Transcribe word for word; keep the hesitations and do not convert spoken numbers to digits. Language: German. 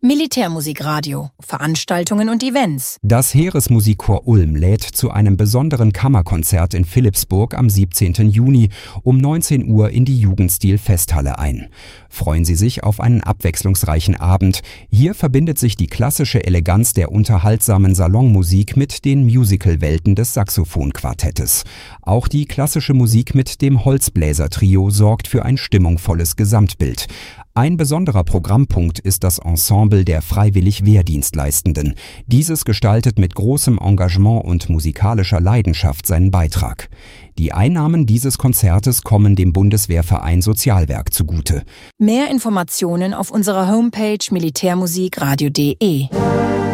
Militärmusikradio, Veranstaltungen und Events. Das Heeresmusikchor Ulm lädt zu einem besonderen Kammerkonzert in Philippsburg am siebzehnten Juni um neunzehn Uhr in die Jugendstil-Festhalle ein. Freuen Sie sich auf einen abwechslungsreichen Abend. Hier verbindet sich die klassische Eleganz der unterhaltsamen Salonmusik mit den Musical-Welten des Saxophonquartettes. Auch die klassische Musik mit dem Holzbläser-Trio sorgt für ein stimmungsvolles Gesamtbild. Ein besonderer Programmpunkt ist das Ensemble der Freiwillig-Wehrdienstleistenden. Dieses gestaltet mit großem Engagement und musikalischer Leidenschaft seinen Beitrag. Die Einnahmen dieses Konzertes kommen dem Bundeswehrverein Sozialwerk zugute. Mehr Informationen auf unserer Homepage militärmusikradio punkt de.